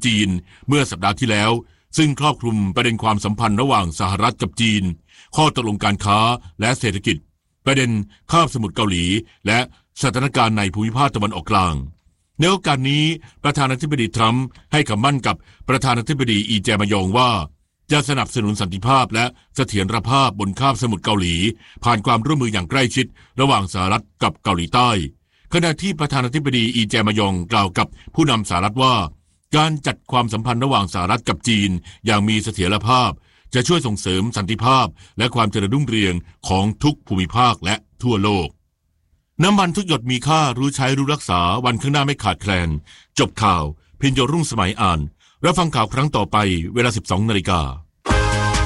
จีนเมื่อสัปดาห์ที่แล้วซึ่งครอบคลุมประเด็นความสัมพันธ์ระหว่างสหรัฐกับจีนข้อตกลงการค้าและเศรษฐกิจประเด็นคาบสมุทรเกาหลีและสถานการณ์ในภูมิภาคตะวันออกกลางในโอกาสนี้ประธานาธิบดีทรัมป์ให้คำมั่นกับประธานาธิบดีอีแจมยองว่าจะสนับสนุนสันติภาพและเสถียรภาพบนคาบสมุทรเกาหลีผ่านความร่วมมืออย่างใกล้ชิดระหว่างสหรัฐกับเกาหลีใต้ขณะที่ประธานาธิบดีอีแจมยองกล่าวกับผู้นำสหรัฐว่าการจัดความสัมพันธ์ระหว่างสหรัฐกับจีนอย่างมีเสถียรภาพจะช่วยส่งเสริมสันติภาพและความเจริญรุ่งเรืองของทุกภูมิภาคและทั่วโลกน้ำมันทุกหยดมีค่ารู้ใช้รู้รักษาวันข้างหน้าไม่ขาดแคลนจบข่าวพิญโยรุ่งสมัยอ่านรับฟังข่าวครั้งต่อไปเวลา 12 นาฬิกา